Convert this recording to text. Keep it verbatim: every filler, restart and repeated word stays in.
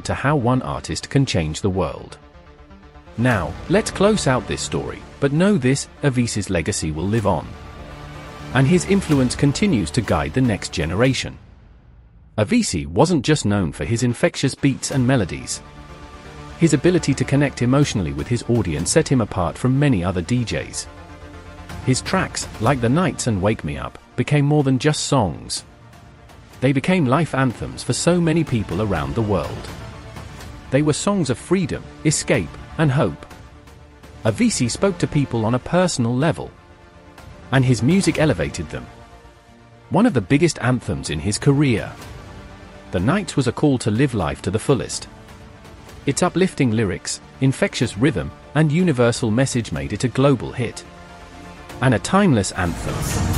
to how one artist can change the world. Now, let's close out this story, but know this, Avicii's legacy will live on. And his influence continues to guide the next generation. Avicii wasn't just known for his infectious beats and melodies. His ability to connect emotionally with his audience set him apart from many other D Js. His tracks, like The Nights and Wake Me Up, became more than just songs. They became life anthems for so many people around the world. They were songs of freedom, escape, and hope. Avicii spoke to people on a personal level, and his music elevated them. One of the biggest anthems in his career, The Nights, was a call to live life to the fullest. Its uplifting lyrics, infectious rhythm, and universal message made it a global hit, and a timeless anthem.